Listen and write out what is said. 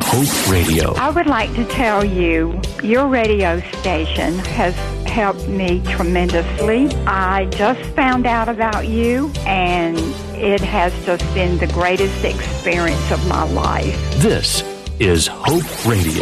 Hope Radio. I would like to tell you, your radio station has helped me tremendously. I just found out about you, and it has just been the greatest experience of my life. This is Hope Radio.